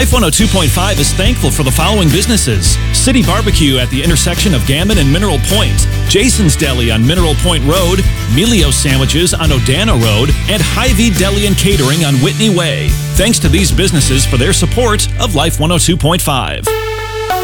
Life 102.5 is thankful for the following businesses: City Barbecue at the intersection of Gammon and Mineral Point, Jason's Deli on Mineral Point Road, Melio Sandwiches on Odana Road, and Hy-Vee Deli and Catering on Whitney Way. Thanks to these businesses for their support of Life 102.5.